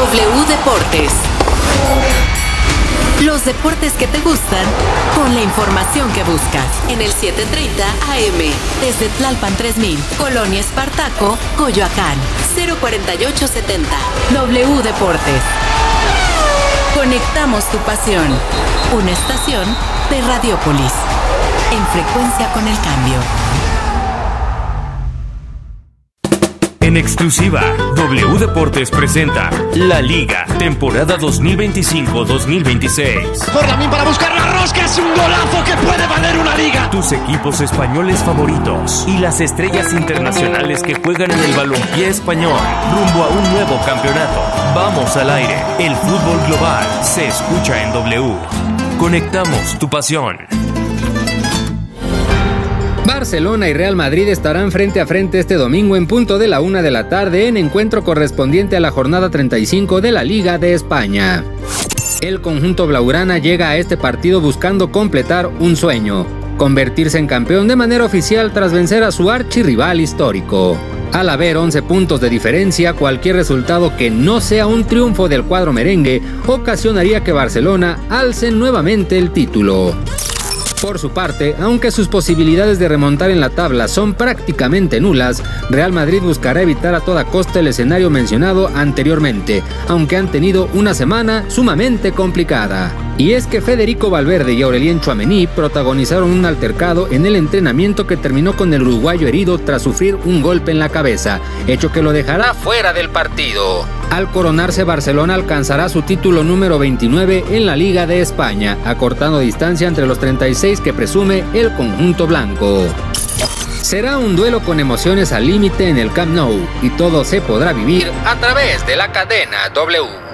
W Deportes. Los deportes que te gustan, con la información que buscas. En el 7:30 AM, desde Tlalpan 3000, Colonia Espartaco, Coyoacán, 04870. W Deportes. Conectamos tu pasión. Una estación de Radiopolis. En frecuencia con el cambio. En exclusiva, W Deportes presenta La Liga, temporada 2025-2026. Por Lamín para buscar la rosca, es un golazo que puede valer una liga. Tus equipos españoles favoritos y las estrellas internacionales que juegan en el balompié español, rumbo a un nuevo campeonato. Vamos al aire, el fútbol global se escucha en W. Conectamos tu pasión. Barcelona y Real Madrid estarán frente a frente este domingo en punto de la 1 de la tarde en encuentro correspondiente a la jornada 35 de la Liga de España. El conjunto blaugrana llega a este partido buscando completar un sueño: convertirse en campeón de manera oficial tras vencer a su archirrival histórico. Al haber 11 puntos de diferencia, cualquier resultado que no sea un triunfo del cuadro merengue ocasionaría que Barcelona alce nuevamente el título. Por su parte, aunque sus posibilidades de remontar en la tabla son prácticamente nulas, Real Madrid buscará evitar a toda costa el escenario mencionado anteriormente, aunque han tenido una semana sumamente complicada. Y es que Federico Valverde y Aurelien Tchouaméni protagonizaron un altercado en el entrenamiento que terminó con el uruguayo herido tras sufrir un golpe en la cabeza, hecho que lo dejará fuera del partido. Al coronarse, Barcelona alcanzará su título número 29 en la Liga de España, acortando distancia entre los 36 que presume el conjunto blanco. Será un duelo con emociones al límite en el Camp Nou, y todo se podrá vivir a través de la cadena W.